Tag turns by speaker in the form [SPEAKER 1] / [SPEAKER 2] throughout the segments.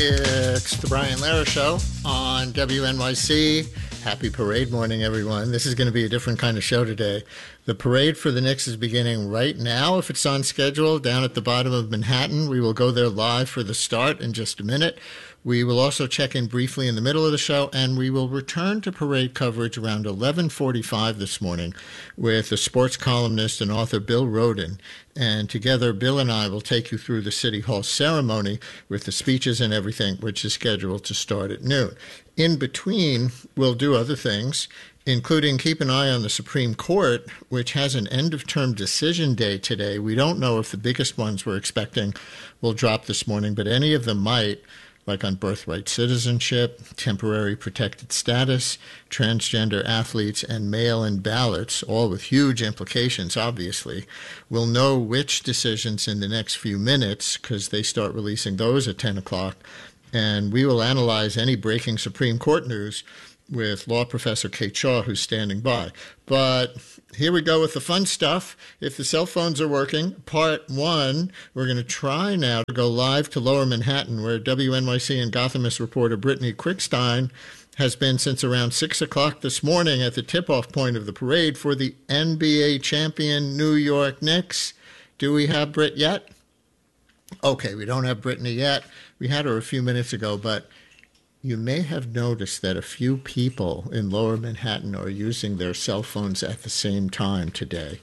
[SPEAKER 1] It's the Brian Lehrer Show on WNYC. Happy parade morning, everyone. This is going to be a different kind of show today. The parade for the Knicks is beginning right now, if it's on schedule, down at the bottom of Manhattan. We will go there live for the start in just a minute. We will also check in briefly in the middle of the show, and we will return to parade coverage around 11:45 this morning with the sports columnist and author Bill Rhoden. And together, Bill and I will take you through the City Hall ceremony with the speeches and everything, which is scheduled to start at noon. In between, we'll do other things, including keep an eye on the Supreme Court, which has an end-of-term decision day today. We don't know if the biggest ones we're expecting will drop this morning, but any of them might, like on birthright citizenship, temporary protected status, transgender athletes, and mail-in ballots, all with huge implications, obviously. We'll know which decisions in the next few minutes, because they start releasing those at 10 o'clock. And we will analyze any breaking Supreme Court news with law professor Kate Shaw, who's standing by. But here we go with the fun stuff. If the cell phones are working, part one, we're going to try now to go live to Lower Manhattan, where WNYC and Gothamist reporter Brittany Kriegstein has been since around 6 o'clock this morning at the tip-off point of the parade for the NBA champion New York Knicks. Do we have Britt yet? Okay, we don't have Brittany yet. We had her a few minutes ago, but you may have noticed that a few people in Lower Manhattan are using their cell phones at the same time today.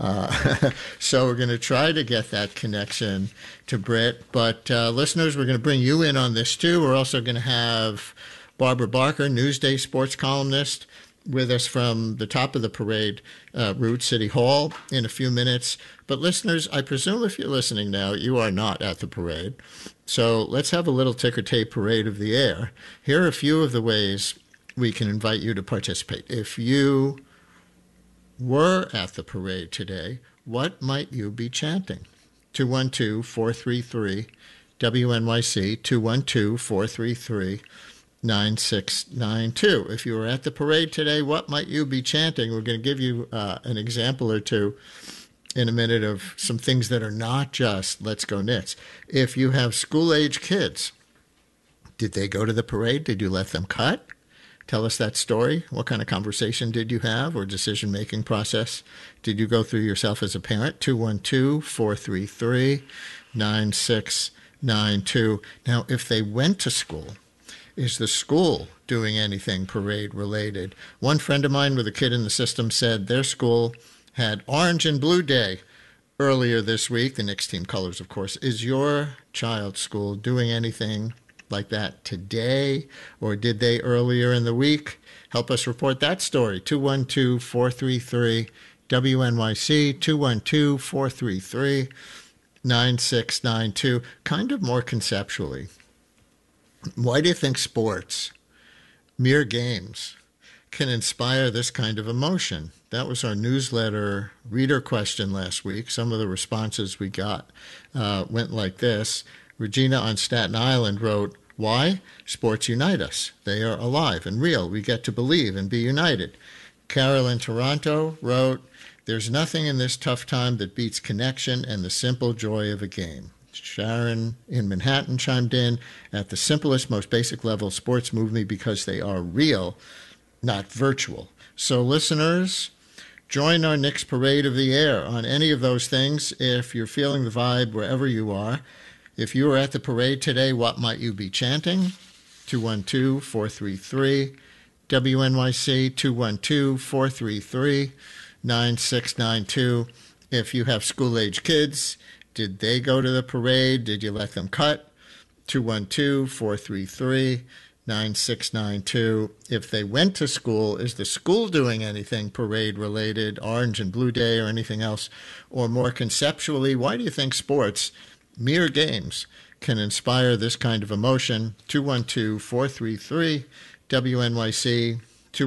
[SPEAKER 1] So we're going to try to get that connection to Britt. But listeners, we're going to bring you in on this too. We're also going to have Barbara Barker, Newsday sports columnist, with us from the top of the parade route, City Hall, in a few minutes. But listeners, I presume if you're listening now, you are not at the parade. So let's have a little ticker tape parade of the air. Here are a few of the ways we can invite you to participate. If you were at the parade today, what might you be chanting? 212-433-WNYC, 212-433-9692. If you were at the parade today, what might you be chanting? We're going to give you an example or two in a minute of some things that are not just Let's Go Knicks. If you have school-age kids, did they go to the parade? Did you let them cut? Tell us that story. What kind of conversation did you have or decision-making process did you go through yourself as a parent? 212-433-9692. Now, if they went to school, is the school doing anything parade-related? One friend of mine with a kid in the system said their school had Orange and Blue Day earlier this week. The Knicks team colors, of course. Is your child's school doing anything like that today, or did they earlier in the week? Help us report that story. 212-433-WNYC, 212-433-9692. Kind of more conceptually, why do you think sports, mere games, can inspire this kind of emotion? That was our newsletter reader question last week. Some of the responses we got went like this. Regina on Staten Island wrote, "Why? Sports unite us. They are alive and real. We get to believe and be united." Carol in Toronto wrote, "There's nothing in this tough time that beats connection and the simple joy of a game." Sharon in Manhattan chimed in, "At the simplest, most basic level, sports move me because they are real, not virtual." So listeners, join our Knicks Parade of the Air on any of those things if you're feeling the vibe wherever you are. If you were at the parade today, what might you be chanting? 212-433-WNYC, 212-433-9692. If you have school-age kids, did they go to the parade? Did you let them cut? 212-433-9692. If they went to school, is the school doing anything parade-related, Orange and Blue Day or anything else? Or more conceptually, why do you think sports, mere games, can inspire this kind of emotion? 212-433-WNYC,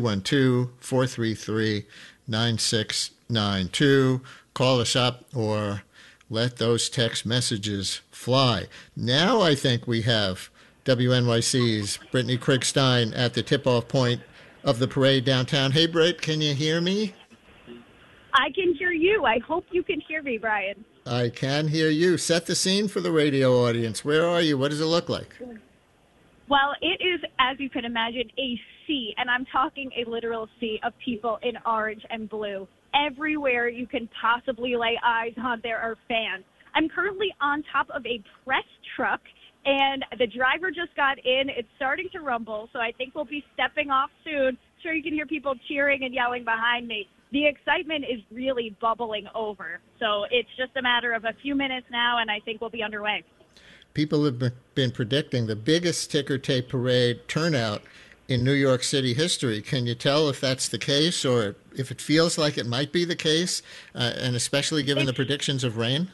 [SPEAKER 1] 212-433-9692. Call us up or let those text messages fly. Now I think we have WNYC's Brittany Kriegstein at the tip-off point of the parade downtown. Hey, Britt, can you hear me?
[SPEAKER 2] I can hear you. I hope you can hear me, Brian.
[SPEAKER 1] I can hear you. Set the scene for the radio audience. Where are you? What does it look like?
[SPEAKER 2] Well, it is, as you can imagine, a sea, and I'm talking a literal sea of people in orange and blue. Everywhere you can possibly lay eyes on, there are fans. I'm currently on top of a press truck, and the driver just got in. It's starting to rumble, so I think we'll be stepping off soon. Sure, you can hear people cheering and yelling behind me. The excitement is really bubbling over, so it's just a matter of a few minutes now, and I think we'll be underway.
[SPEAKER 1] People have been predicting the biggest ticker tape parade turnout in New York City history. Can you tell if that's the case or if it feels like it might be the case, and especially given the predictions of rain?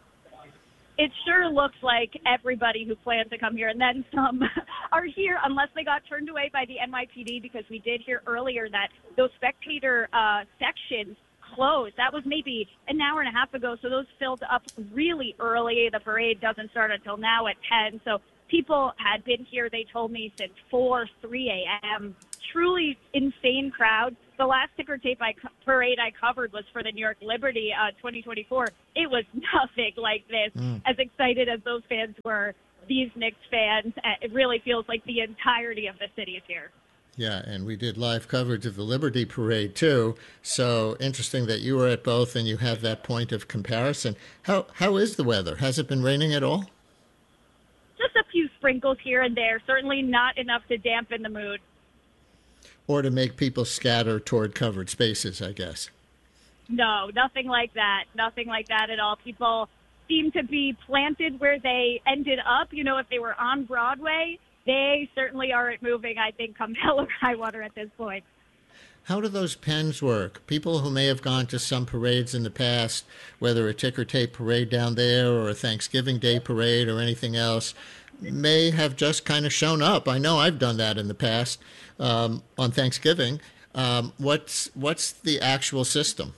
[SPEAKER 2] It sure looks like everybody who plans to come here and then some are here unless they got turned away by the NYPD, because we did hear earlier that those spectator sections closed. That was maybe an hour and a half ago, so those filled up really early. The parade doesn't start until now at 10, so people had been here, they told me, since 3 a.m. Truly insane crowd. The last ticker tape parade I covered was for the New York Liberty 2024. It was nothing like this. As excited as those fans were, these Knicks fans, it really feels like the entirety of the city is here.
[SPEAKER 1] Yeah, and we did live coverage of the Liberty Parade, too. So interesting that you were at both and you have that point of comparison. How is the weather? Has it been raining at all?
[SPEAKER 2] Just a few sprinkles here and there, certainly not enough to dampen the mood.
[SPEAKER 1] Or to make people scatter toward covered spaces, I guess.
[SPEAKER 2] No, nothing like that. Nothing like that at all. People seem to be planted where they ended up. You know, if they were on Broadway, they certainly aren't moving, I think, come hell or high water at this point.
[SPEAKER 1] How do those pens work? People who may have gone to some parades in the past, whether a ticker tape parade down there or a Thanksgiving Day parade or anything else, may have just kind of shown up. I know I've done that in the past on Thanksgiving. What's the actual system?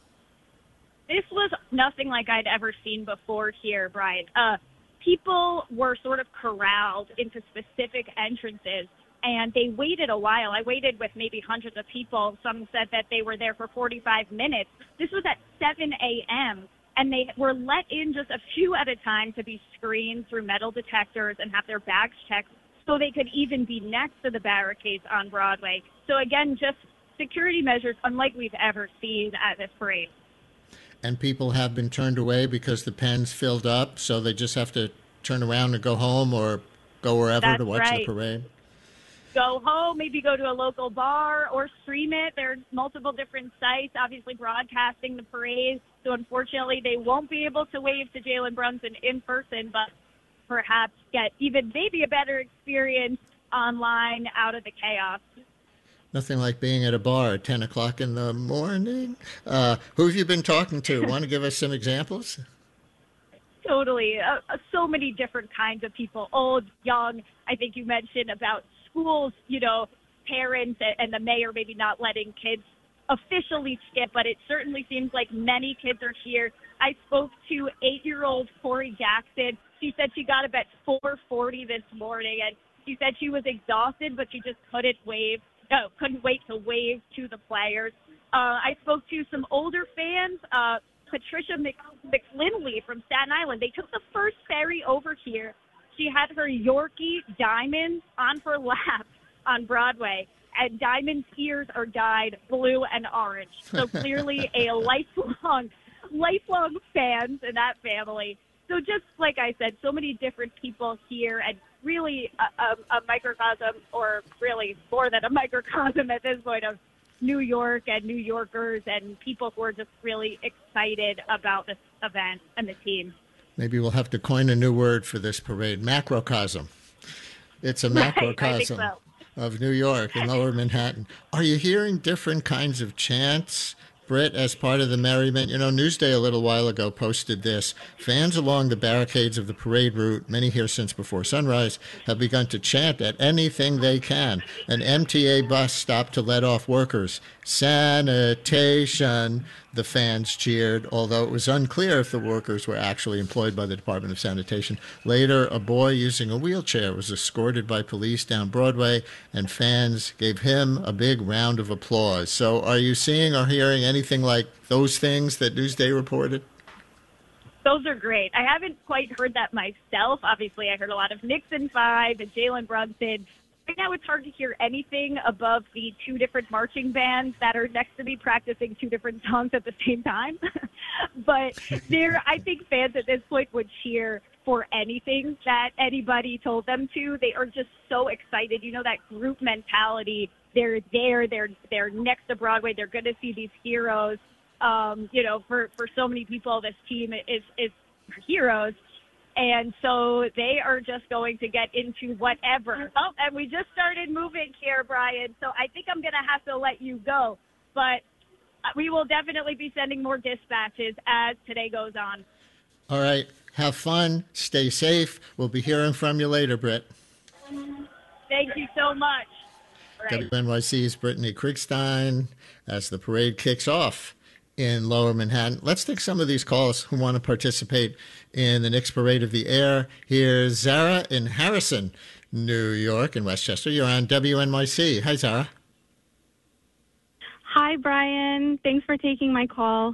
[SPEAKER 2] This was nothing like I'd ever seen before here, Brian. People were sort of corralled into specific entrances, and they waited a while. I waited with maybe hundreds of people. Some said that they were there for 45 minutes. This was at 7 a.m., and they were let in just a few at a time to be screened through metal detectors and have their bags checked so they could even be next to the barricades on Broadway. So again, just security measures unlike we've ever seen at this parade.
[SPEAKER 1] And people have been turned away because the pens filled up, so they just have to turn around and go home or go wherever to watch the parade?
[SPEAKER 2] Go home, maybe go to a local bar or stream it. There are multiple different sites, obviously broadcasting the parade. So unfortunately, they won't be able to wave to Jalen Brunson in person, but perhaps get even maybe a better experience online out of the chaos.
[SPEAKER 1] Nothing like being at a bar at 10 o'clock in the morning. Who have you been talking to? Want to give us some examples?
[SPEAKER 2] Totally. So many different kinds of people, old, young. I think you mentioned about schools, you know, parents and the mayor maybe not letting kids officially skip, but it certainly seems like many kids are here. I spoke to 8-year-old Corey Jackson. She said she got up at 4:40 this morning, and she said she was exhausted, but she just couldn't wait to wave to the players. I spoke to some older fans, Patricia McLinley from Staten Island. They took the first ferry over here. She had her Yorkie Diamond on her lap on Broadway, and Diamond's ears are dyed blue and orange. So clearly a lifelong fans in that family. So just like I said, so many different people here, and really a microcosm, or really more than a microcosm at this point, of New York and New Yorkers and people who are just really excited about this event and the team.
[SPEAKER 1] Maybe we'll have to coin a new word for this parade, macrocosm. It's a macrocosm of New York and Lower Manhattan. Are you hearing different kinds of chants, Britt, as part of the merriment? You know, Newsday a little while ago posted this. Fans along the barricades of the parade route, many here since before sunrise, have begun to chant at anything they can. An MTA bus stopped to let off workers. Sanitation, the fans cheered, although it was unclear if the workers were actually employed by the Department of Sanitation. Later, a boy using a wheelchair was escorted by police down Broadway, and fans gave him a big round of applause. So are you seeing or hearing anything like those things that Newsday reported?
[SPEAKER 2] Those are great. I haven't quite heard that myself. Obviously, I heard a lot of Nixon 5 and Jalen Brunson. Right now, it's hard to hear anything above the two different marching bands that are next to me practicing two different songs at the same time. But I think fans at this point would cheer for anything that anybody told them to. They are just so excited. You know, that group mentality. They're there. They're next to Broadway. They're going to see these heroes. You know, for so many people, this team is heroes. And so they are just going to get into whatever. Oh, and we just started moving here, Brian. So I think I'm going to have to let you go. But we will definitely be sending more dispatches as today goes on.
[SPEAKER 1] All right. Have fun. Stay safe. We'll be hearing from you later, Britt.
[SPEAKER 2] Thank you so much. Right.
[SPEAKER 1] WNYC's Brittany Kriegstein as the parade kicks off in Lower Manhattan. Let's take some of these calls who want to participate in the Knicks Parade of the Air. Here's Zara in Harrison, New York, in Westchester. You're on WNYC. Hi, Zara.
[SPEAKER 3] Hi, Brian. Thanks for taking my call.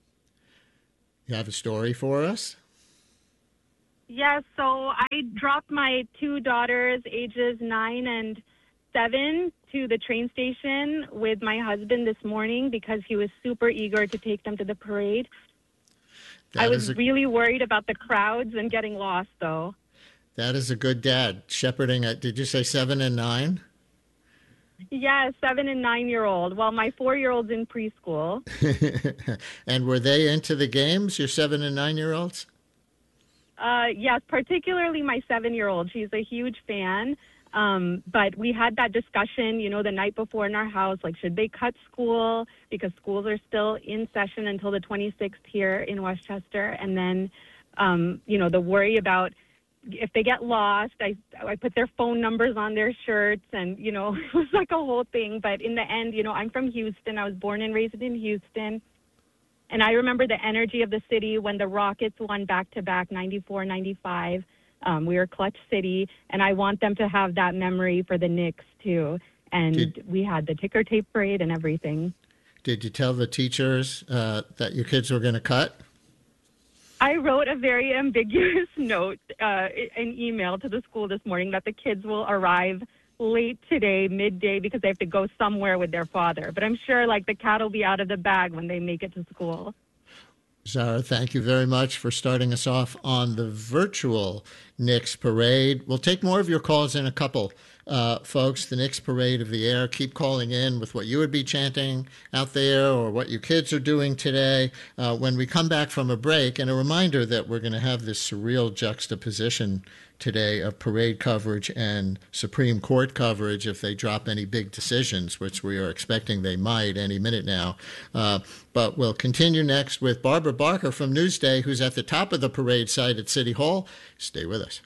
[SPEAKER 1] You have a story for us?
[SPEAKER 3] Yes, so I dropped my two daughters, ages 9 and 7, to the train station with my husband this morning because he was super eager to take them to the parade. I was really worried about the crowds and getting lost, though.
[SPEAKER 1] That is a good dad. Shepherding at, did you say 7 and 9?
[SPEAKER 3] Yeah, 7 and 9-year-old. Well, my 4-year-old's in preschool.
[SPEAKER 1] And were they into the games, your 7 and 9-year-olds?
[SPEAKER 3] Yes, particularly my 7-year-old. She's a huge fan. But we had that discussion, you know, the night before in our house, like, should they cut school because schools are still in session until the 26th here in Westchester. And then, you know, the worry about if they get lost, I put their phone numbers on their shirts and, you know, it was like a whole thing. But in the end, you know, I'm from Houston. I was born and raised in Houston. And I remember the energy of the city when the Rockets won back-to-back, 94, 95. We were Clutch City, and I want them to have that memory for the Knicks, too. And we had the ticker tape parade and everything.
[SPEAKER 1] Did you tell the teachers that your kids were going to cut?
[SPEAKER 3] I wrote a very ambiguous note, an email to the school this morning that the kids will arrive late today, midday, because they have to go somewhere with their father. But I'm sure, like, the cat will be out of the bag when they make it to school.
[SPEAKER 1] Zara, thank you very much for starting us off on the virtual Knicks Parade. We'll take more of your calls in a couple, folks. The Knicks Parade of the Air. Keep calling in with what you would be chanting out there or what your kids are doing today when we come back from a break. And a reminder that we're going to have this surreal juxtaposition today of parade coverage and Supreme Court coverage if they drop any big decisions, which we are expecting they might any minute now. But we'll continue next with Barbara Barker from Newsday, who's at the top of the parade site at City Hall. Stay with us.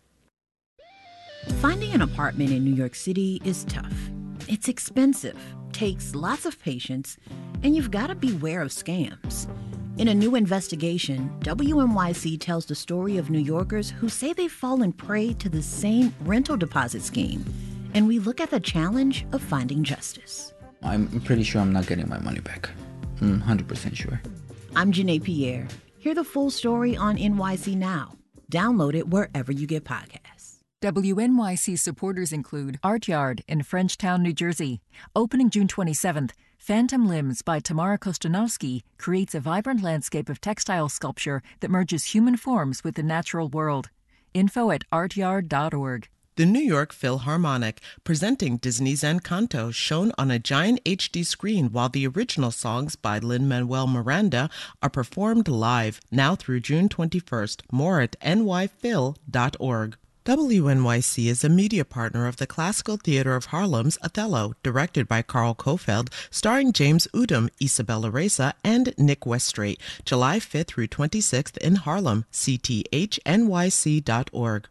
[SPEAKER 4] Finding an apartment in New York City is tough. It's expensive, takes lots of patience, and you've got to beware of scams. In a new investigation, WNYC tells the story of New Yorkers who say they've fallen prey to the same rental deposit scheme. And we look at the challenge of finding justice.
[SPEAKER 5] I'm pretty sure I'm not getting my money back. I'm 100% sure.
[SPEAKER 4] I'm Janae Pierre. Hear the full story on NYC Now. Download it wherever you get podcasts.
[SPEAKER 6] WNYC supporters include Art Yard in Frenchtown, New Jersey. Opening June 27th, Phantom Limbs by Tamara Kostanovsky creates a vibrant landscape of textile sculpture that merges human forms with the natural world. Info at artyard.org.
[SPEAKER 7] The New York Philharmonic, presenting Disney's Encanto, shown on a giant HD screen while the original songs by Lin-Manuel Miranda are performed live, now through June 21st. More at nyphil.org. WNYC is a media partner of the Classical Theater of Harlem's Othello, directed by Carl Kofeld, starring James Udom, Isabella Reza, and Nick Westrate, July 5th through 26th in Harlem, cthnyc.org.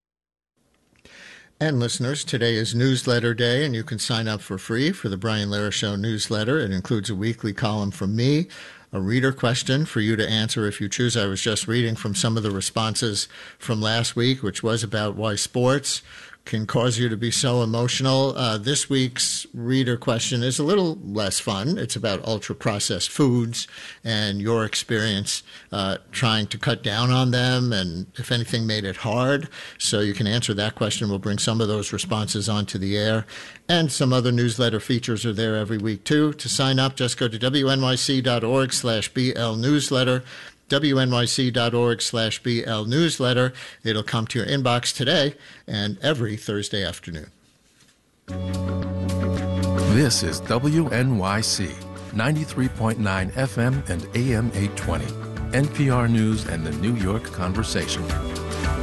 [SPEAKER 1] And listeners, today is Newsletter Day, and you can sign up for free for the Brian Lehrer Show newsletter. It includes a weekly column from me, a reader question for you to answer if you choose. I was just reading from some of the responses from last week, which was about why sports can cause you to be so emotional. This week's reader question is a little less fun. It's about ultra-processed foods and your experience trying to cut down on them and if anything made it hard. So you can answer that question. We'll bring some of those responses onto the air. And some other newsletter features are there every week, too. To sign up, just go to wnyc.org/BL newsletter. wnyc.org/BL newsletter. It'll come to your inbox today and every Thursday afternoon.
[SPEAKER 8] This is WNYC, 93.9 FM and AM 820, NPR News and the New York Conversation.